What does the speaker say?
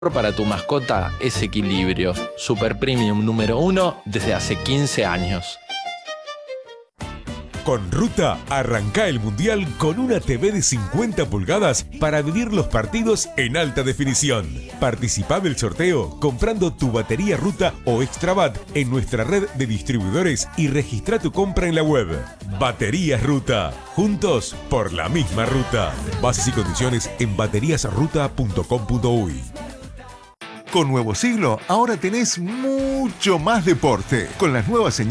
para tu mascota es Equilibrio, Super Premium número 1 desde hace 15 años. Con Ruta, arranca el Mundial con una TV de 50 pulgadas para vivir los partidos en alta definición. Participa del sorteo comprando tu batería Ruta o Extrabat en nuestra red de distribuidores y registra tu compra en la web. Baterías Ruta, juntos por la misma ruta. Bases y condiciones en bateriasruta.com.uy. Con Nuevo Siglo, ahora tenés mucho más deporte. Con las nuevas señales